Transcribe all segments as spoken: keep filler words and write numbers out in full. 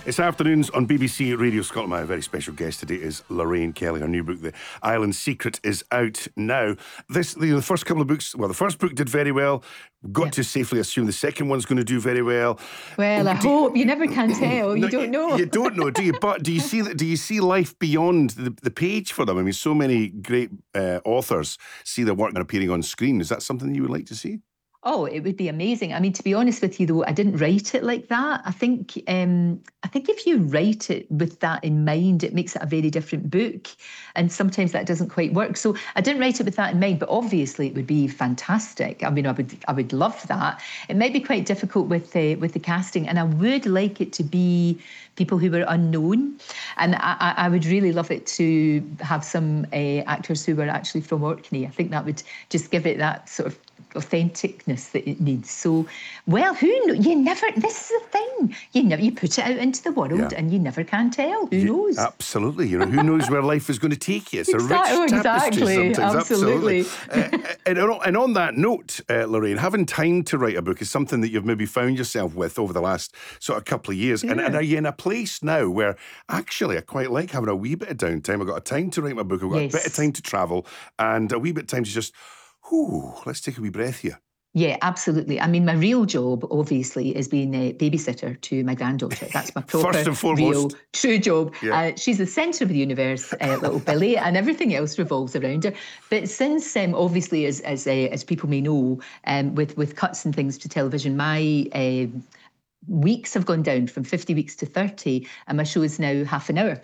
It's afternoons on B B C Radio Scotland. My very special guest today is Lorraine Kelly. Her new book, The Island Secret, is out now. This, you know, the first couple of books, well, the first book did very well. Got yeah. to safely assume the second one's going to do very well. Well, I do hope. You, you never can tell. You no, don't know. You don't know, do you? But do you see that? Do you see life beyond the, the page for them? I mean, so many great uh, authors see their work appearing on screen. Is that something you would like to see? Oh, it would be amazing. I mean, to be honest with you, though, I didn't write it like that. I think um, I think if you write it with that in mind, it makes it a very different book. And sometimes that doesn't quite work. So I didn't write it with that in mind, but obviously it would be fantastic. I mean, I would I would love that. It might be quite difficult with the, with the casting, and I would like it to be people who were unknown. And I, I would really love it to have some uh, actors who were actually from Orkney. I think that would just give it that sort of authenticness that it needs. So, well, who knows? You never, this is the thing, you never, you put it out into the world yeah. and you never can tell. Who you, knows? Absolutely. You know, who knows where life is going to take you? It's exactly, a rich tapestry exactly, sometimes. absolutely. Absolutely. uh, and, and on that note, uh, Lorraine, having time to write a book is something that you've maybe found yourself with over the last sort of couple of years. Yeah. And, and are you in a place now where actually I quite like having a wee bit of downtime? I've got a time to write my book, I've got yes. a bit of time to travel, and a wee bit of time to just, whew, let's take a wee breath here. Yeah, absolutely. I mean, my real job, obviously, is being a babysitter to my granddaughter. That's my proper, First and foremost. real, true job. Yeah. Uh, she's the centre of the universe, uh, little Billy, and everything else revolves around her. But since, um, obviously, as as uh, as people may know, um, with with cuts and things to television, my uh, weeks have gone down from fifty weeks to thirty, and my show is now half an hour.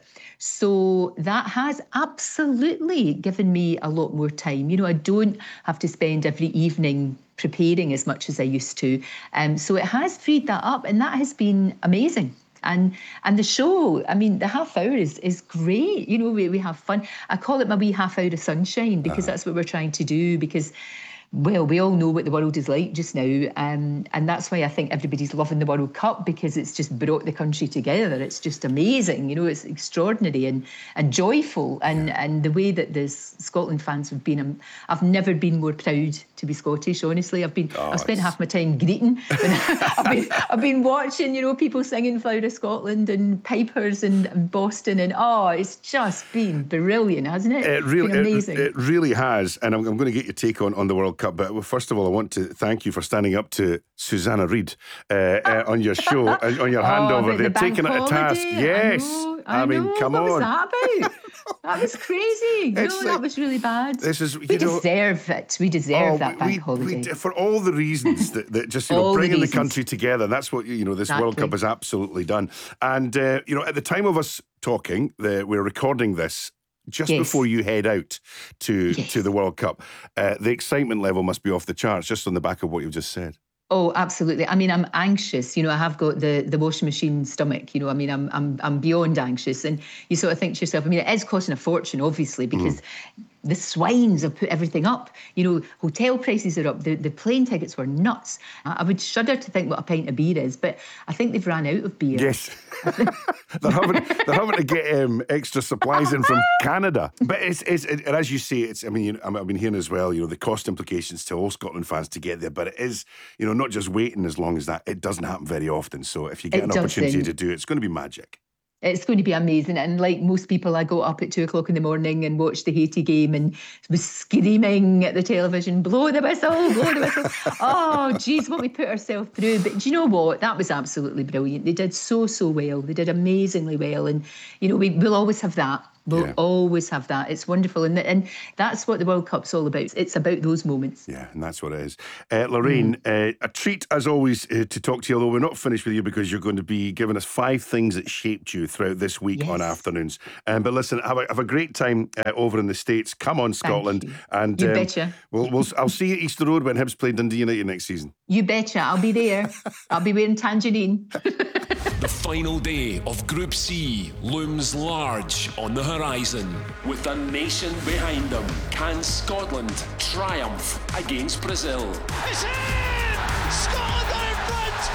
So that has absolutely given me a lot more time. You know, I don't have to spend every evening preparing as much as I used to. Um, so it has freed that up, and that has been amazing. And and the show, I mean, the half hour is is great. You know, we, we have fun. I call it my wee half hour of sunshine because uh-huh. that's what we're trying to do, because well, we all know what the world is like just now, um, and that's why I think everybody's loving the World Cup, because it's just brought the country together. It's just amazing, you know, it's extraordinary and and joyful, and, yeah. and the way that the Scotland fans have been, um, I've never been more proud to be Scottish, honestly. I've been, oh, I've spent half my time greeting, I've, been, I've been watching, you know, people singing Flower of Scotland and pipers and, and Boston, and oh, it's just been brilliant, hasn't it? It really, it's been amazing. It, it really has, and I'm, I'm going to get your take on, on the World Cup. But first of all, I want to thank you for standing up to Susanna Reid uh, uh, on your show, uh, on your handover. Oh, They're the taking it a task. Yes. I, know, I, I mean, know. come what on. What was that about? That was crazy. No, like, that was really bad. This is, we you know, deserve it. We deserve oh, that bank we, holiday. We, for all the reasons that, that just, you know, bringing the, the country together. That's what, you know, this exactly. World Cup has absolutely done. And, uh, you know, at the time of us talking, the, we're recording this just yes. before you head out to, yes. to the World Cup. Uh, the excitement level must be off the charts just on the back of what you've just said. Oh, absolutely. I mean, I'm anxious. You know, I have got the, the washing machine stomach. You know, I mean, I'm I'm I'm beyond anxious. And you sort of think to yourself, I mean, it is costing a fortune, obviously, because mm. the swines have put everything up. You know, hotel prices are up. The, the plane tickets were nuts. I would shudder to think what a pint of beer is, but I think they've ran out of beer. Yes. they're, having, they're having to get um, extra supplies in from Canada. But it's, it's it, and as you say, it's, I mean, you know, I've been hearing as well, you know, the cost implications to all Scotland fans to get there. But it is, you know, not just waiting as long as that. It doesn't happen very often. So if you get it an doesn't. opportunity to do it, it's going to be magic. It's going to be amazing. And like most people, I got up at two o'clock in the morning and watched the Haiti game and was screaming at the television, blow the whistle, blow the whistle. Oh, geez, what we put ourselves through. But do you know what? That was absolutely brilliant. They did so, so well. They did amazingly well. And, you know, we, we'll always have that. We'll yeah. always have that. It's wonderful. And and that's what the World Cup's all about. It's about those moments. Yeah, and that's what it is. Uh, Lorraine, mm. uh, a treat as always uh, to talk to you, although we're not finished with you because you're going to be giving us five things that shaped you throughout this week yes. on Afternoons. Um, but listen, have a, have a great time uh, over in the States. Come on, Scotland. You, and you um, betcha. We'll, we'll, I'll see you at Easter Road when Hibs play Dundee United next season. You betcha. I'll be there. I'll be wearing tangerine. The final day of Group C looms large on the horizon. With the nation behind them, can Scotland triumph against Brazil? It's in! Scotland are in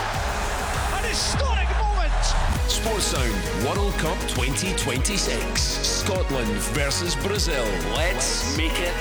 front! An historic moment! Sports Sound World Cup twenty twenty-six. Scotland versus Brazil. Let's make it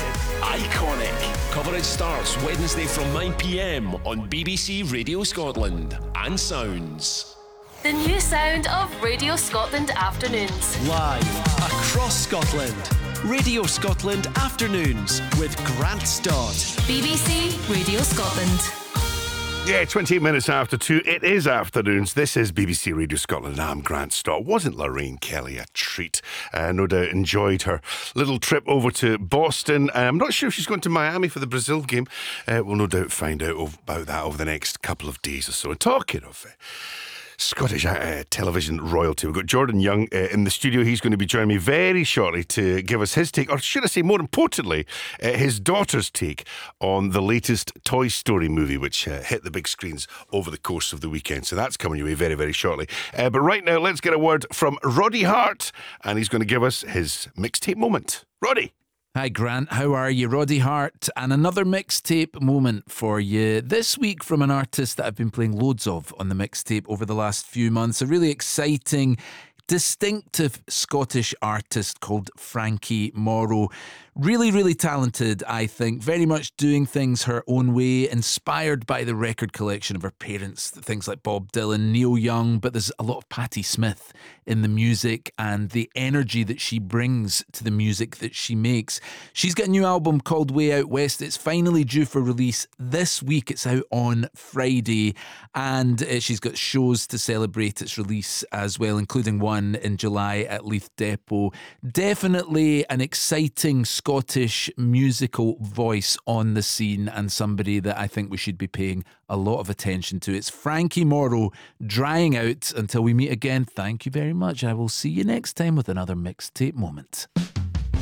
iconic. Coverage starts Wednesday from nine p m on B B C Radio Scotland and Sounds. The new sound of Radio Scotland Afternoons. Live across Scotland. Radio Scotland Afternoons with Grant Stott. B B C Radio Scotland. Yeah, twenty-eight minutes after two. It is afternoons. This is B B C Radio Scotland. I'm Grant Stott. Wasn't Lorraine Kelly a treat? Uh, no doubt enjoyed her little trip over to Boston. Uh, I'm not sure if she's going to Miami for the Brazil game. Uh, we'll no doubt find out about that over the next couple of days or so. And talking of it, Scottish uh, television royalty. We've got Jordan Young uh, in the studio. He's going to be joining me very shortly to give us his take, or should I say more importantly, uh, his daughter's take on the latest Toy Story movie, which uh, hit the big screens over the course of the weekend. So that's coming your way very, very shortly. Uh, but right now, let's get a word from Roddy Hart, and he's going to give us his mixtape moment. Roddy. Hi Grant, how are you? Roddy Hart, and another mixtape moment for you this week from an artist that I've been playing loads of on the mixtape over the last few months. A really exciting, distinctive Scottish artist called Frankie Morrow. Really, really talented, I think. Very much doing things her own way, inspired by the record collection of her parents, things like Bob Dylan, Neil Young, but there's a lot of Patti Smith in the music and the energy that she brings to the music that she makes. She's got a new album called Way Out West. It's finally due for release this week. It's out on Friday, and uh, she's got shows to celebrate its release as well, including one in July at Leith Depot. Definitely an exciting Scottish musical voice on the scene, and somebody that I think we should be paying a lot of attention to. It's Frankie Morrow, Drying Out. Until we meet again, thank you very much. I will see you next time with another mixtape moment.